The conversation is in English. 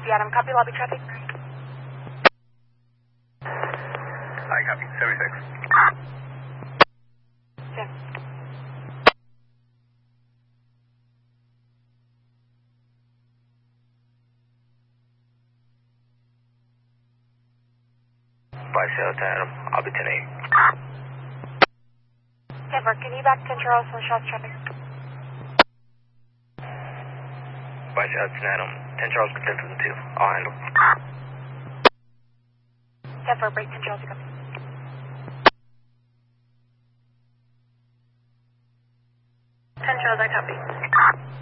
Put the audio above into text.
Adam, copy lobby traffic. I copy. 76. Yeah. By South Adam. I'll be 10-8. Denver, can you back 10 Charles on shots traffic? By South Adam. 10 Charles, consensus in 2. I'll handle. Denver, break 10 Charles, copy. 10 Charles, I copy.